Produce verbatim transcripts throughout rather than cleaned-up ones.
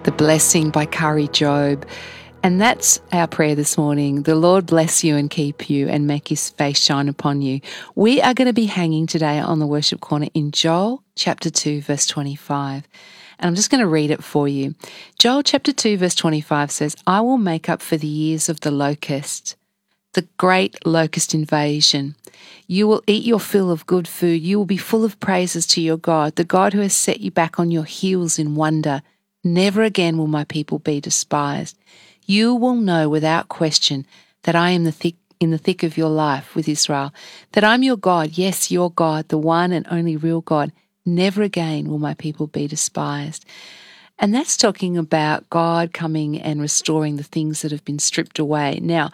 The Blessing by Kari Jobe. And that's our prayer this morning. The Lord bless you and keep you and make his face shine upon you. We are going to be hanging today on the worship corner in Joel chapter two, verse twenty-five. And I'm just going to read it for you. Joel chapter two, verse twenty-five says, I will make up for the years of the locust, the great locust invasion. You will eat your fill of good food. You will be full of praises to your God, the God who has set you back on your heels in wonder. Never again will my people be despised. You will know without question that I am the thick, in the thick of your life with Israel, that I'm your God, yes, your God, the one and only real God. Never again will my people be despised. And that's talking about God coming and restoring the things that have been stripped away. Now,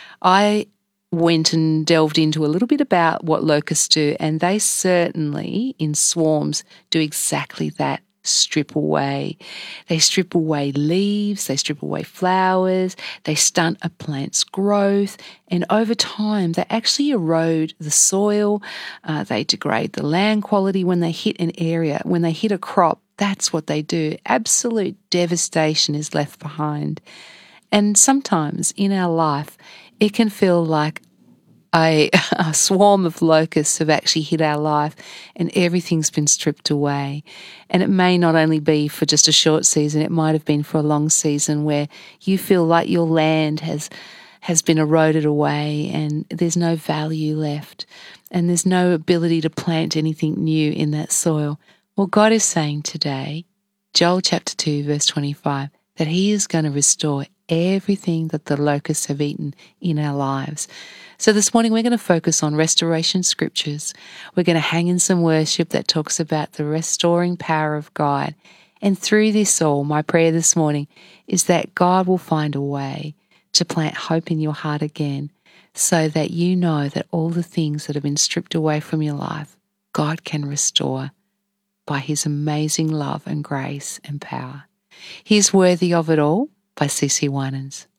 I went and delved into a little bit about what locusts do, and they certainly, in swarms, do exactly that. Strip away. They strip away leaves, they strip away flowers, they stunt a plant's growth, and over time they actually erode the soil, uh, they degrade the land quality when they hit an area, when they hit a crop. That's what they do. Absolute devastation is left behind. And sometimes in our life, it can feel like A, a swarm of locusts have actually hit our life and everything's been stripped away. And it may not only be for just a short season, it might have been for a long season where you feel like your land has has been eroded away and there's no value left and there's no ability to plant anything new in that soil. Well, God is saying today, Joel chapter two, verse twenty-five, that he is going to restore everything that the locusts have eaten in our lives. So this morning we're going to focus on restoration scriptures. We're going to hang in some worship that talks about the restoring power of God. And through this all, my prayer this morning is that God will find a way to plant hope in your heart again so that you know that all the things that have been stripped away from your life, God can restore by his amazing love and grace and power. He's Worthy of It All by C C Winans.